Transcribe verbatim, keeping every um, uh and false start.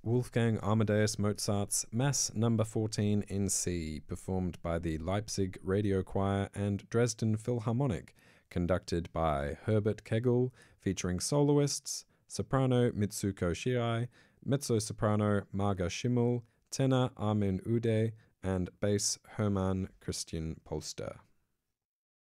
Wolfgang Amadeus Mozart's Mass Number fourteen in C, performed by the Leipzig Radio Choir and Dresden Philharmonic, conducted by Herbert Kegel, featuring soloists, soprano Mitsuko Shirai, mezzo-soprano Marga Schimmel, tenor Armin Ude, and bass Hermann Christian Polster.